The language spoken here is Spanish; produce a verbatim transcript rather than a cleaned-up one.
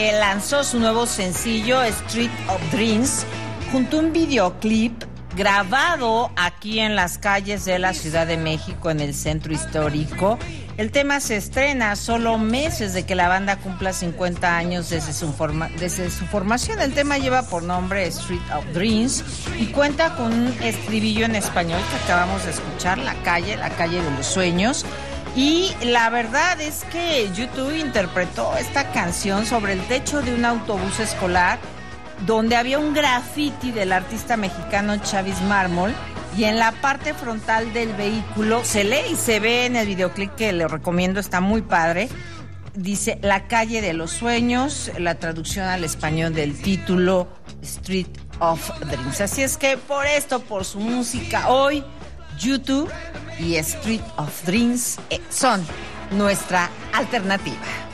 Lanzó su nuevo sencillo Street of Dreams junto a un videoclip grabado aquí en las calles de la Ciudad de México, en el centro histórico. El tema se estrena solo meses de que la banda cumpla cincuenta años desde su, forma, desde su formación. El tema lleva por nombre Street of Dreams y cuenta con un estribillo en español que acabamos de escuchar, La calle, la calle de los sueños. Y la verdad es que YouTube interpretó esta canción sobre el techo de un autobús escolar donde había un graffiti del artista mexicano Chavis Mármol, y en la parte frontal del vehículo se lee y se ve en el videoclip, que le recomiendo, está muy padre. Dice La calle de los sueños, la traducción al español del título Street of Dreams. Así es que por esto, por su música, hoy YouTube y Street of Dreams son nuestra alternativa.